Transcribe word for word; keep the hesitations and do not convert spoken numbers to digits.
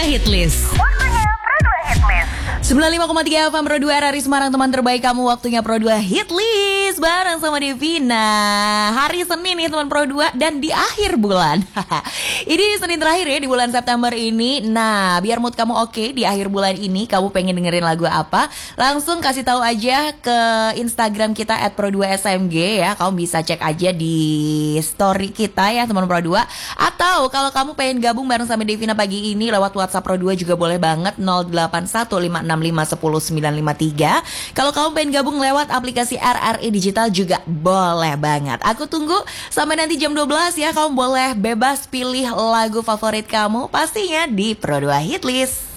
Hitlist. Waktunya Pro dua Hitlist. sembilan puluh lima koma tiga F M Pro dua R R I Semarang, teman terbaik kamu. Waktunya Pro dua Hitlist bareng sama Devina. Hari Senin nih teman Pro dua dan di akhir bulan. Ini Senin terakhir ya di bulan September ini. Nah, biar mood kamu oke di akhir bulan ini, kamu pengen dengerin lagu apa? Langsung kasih tahu aja ke Instagram kita at pro dua S M G ya. Kamu bisa cek aja di story kita ya teman Pro dua. Atau kalau kamu pengen gabung bareng sama Devina pagi ini lewat WhatsApp Pro dua juga boleh banget, nol delapan satu lima enam lima satu nol sembilan lima tiga. Kalau kamu pengen gabung lewat aplikasi R R I Digital juga boleh banget. Aku tunggu sampai nanti jam dua belas ya. Kamu boleh bebas pilih lagu favorit kamu, pastinya di Pro dua Hitlist.